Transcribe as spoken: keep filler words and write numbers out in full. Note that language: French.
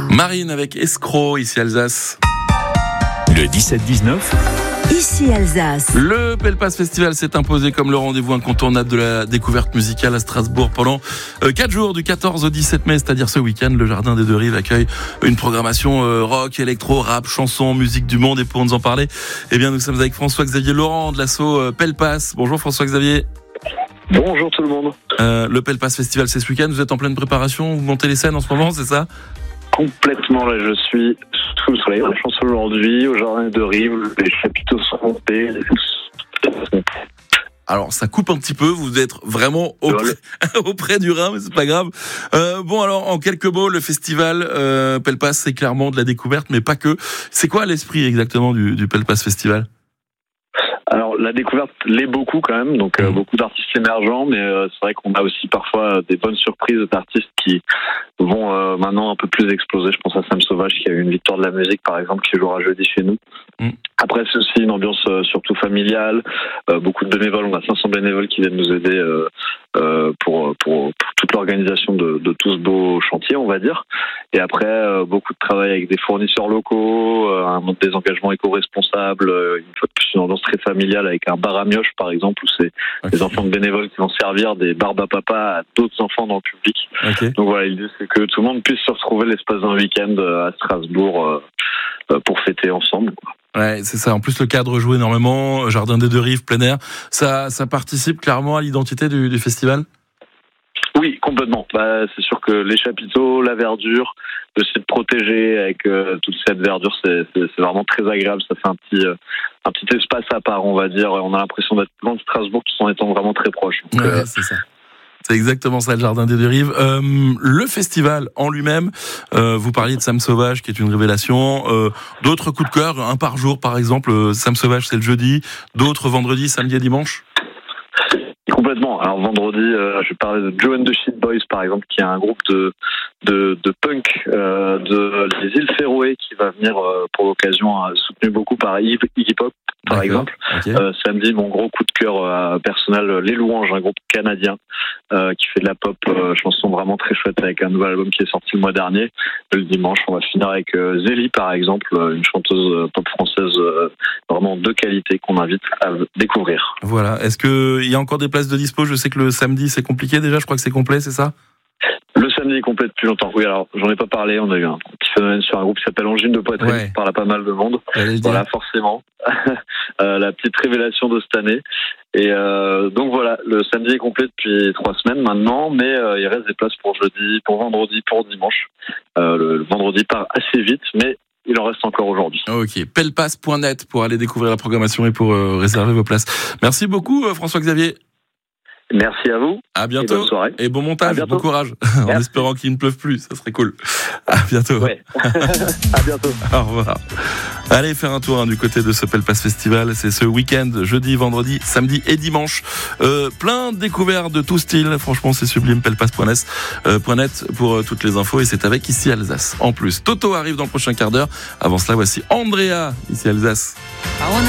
Marine avec Escroc, ici Alsace. Le dix-sept dix-neuf. Ici Alsace. Le Pelpas Festival s'est imposé comme le rendez-vous incontournable de la découverte musicale à Strasbourg pendant quatre jours, du quatorze au dix-sept mai, c'est-à-dire ce week-end. Le Jardin des Deux Rives accueille une programmation euh, rock, électro, rap, chanson, musique du monde. Et pour nous en parler, eh bien, nous sommes avec François-Xavier Laurent de l'asso euh, Pelpas. Bonjour François-Xavier. Bonjour tout le monde. Euh, le Pelpas Festival, c'est ce week-end. Vous êtes en pleine préparation, vous montez les scènes en ce moment, c'est ça ? Complètement, là je suis sous le soleil. La chance aujourd'hui, au Jardin des Deux Rives, les chapiteaux sont montés. Alors ça coupe un petit peu, vous êtes vraiment auprès, auprès du Rhin, mais c'est pas grave. Euh, bon alors en quelques mots, le festival euh, Pelpas, c'est clairement de la découverte, mais pas que. C'est quoi l'esprit exactement du, du Pelpas Festival ? Alors la découverte l'est beaucoup quand même, donc euh, beaucoup d'artistes émergents, mais euh, c'est vrai qu'on a aussi parfois des bonnes surprises d'artistes qui vont euh, maintenant un peu plus exploser. Je pense à Sam Sauvage qui a eu une victoire de la musique par exemple, qui jouera jeudi chez nous. Mm. Après c'est aussi une ambiance euh, surtout familiale, euh, beaucoup de bénévoles, on a cinq cents bénévoles qui viennent nous aider euh, euh, pour, pour, pour toute l'organisation de, de tout ce beau chantier on va dire. Et après euh, beaucoup de travail avec des fournisseurs locaux, euh, un, des engagements éco-responsables, euh, une fois de plus une ambiance très familiale avec un bar à mioche par exemple où c'est okay. Des enfants de bénévoles qui vont servir des barbes à papa à d'autres enfants dans le public. Okay. Donc voilà, l'idée c'est que tout le monde puisse se retrouver l'espace d'un week-end à Strasbourg euh, pour fêter ensemble, quoi. Ouais, c'est ça. En plus, le cadre joue énormément. Jardin des Deux Rives, plein air. Ça, ça participe clairement à l'identité du, du festival ? Oui, complètement. Bah, c'est sûr que les chapiteaux, la verdure, le site protégé avec euh, toute cette verdure, c'est, c'est, c'est vraiment très agréable. Ça fait un petit, euh, un petit espace à part, on va dire. On a l'impression d'être loin de Strasbourg tout en étant vraiment très proche. Donc, ouais, euh, c'est ça. C'est exactement ça, le Jardin des Deux Rives. Euh, le festival en lui-même, euh, vous parliez de Sam Sauvage, qui est une révélation. Euh, d'autres coups de cœur, un par jour, par exemple. Sam Sauvage, c'est le jeudi. D'autres vendredi, samedi et dimanche. Complètement. Alors vendredi, euh, je parlais de Joe and the Shit Boys, par exemple, qui est un groupe de de, de punk euh, de des îles Féroé qui va venir euh, pour l'occasion, euh, soutenu beaucoup par Iggy Pop, par D'accord. exemple. Okay. Euh, samedi, mon gros coup de cœur euh, personnel, Les Louanges, un groupe canadien euh, qui fait de la pop, euh, chanson vraiment très chouette avec un nouvel album qui est sorti le mois dernier. Le dimanche, on va finir avec euh, Zélie, par exemple, une chanteuse euh, pop française euh, vraiment de qualité qu'on invite à découvrir. Voilà. Est-ce que il y a encore des places de dispo ? Je sais que le samedi c'est compliqué déjà. Je crois que c'est complet, c'est ça ? Le samedi est complet depuis longtemps. Oui, alors j'en ai pas parlé. On a eu un petit phénomène sur un groupe qui s'appelle Angine de Poitrine, ouais. qui parle à pas mal de monde. Voilà, forcément. euh, la petite révélation de cette année. Et euh, donc voilà, le samedi est complet depuis trois semaines maintenant, mais euh, il reste des places pour jeudi, pour vendredi, pour dimanche. Euh, le, le vendredi part assez vite, mais il en reste encore aujourd'hui. Ok, pelpas point net pour aller découvrir la programmation et pour euh, réserver vos places. Merci beaucoup euh, François-Xavier. Merci à vous. À bientôt. Et bonne soirée. Et bon montage, bon courage. En espérant qu'il ne pleuve plus, ça serait cool. À bientôt. Ouais. À bientôt. Au revoir. Allez faire un tour hein, du côté de ce Pelpas Festival. C'est ce week-end, jeudi, vendredi, samedi et dimanche. Euh, plein de découvertes de tout style. Franchement, c'est sublime. pelpas point net euh, pour euh, toutes les infos. Et c'est avec Ici Alsace. En plus, Toto arrive dans le prochain quart d'heure. Avant cela, voici Andrea, Ici Alsace.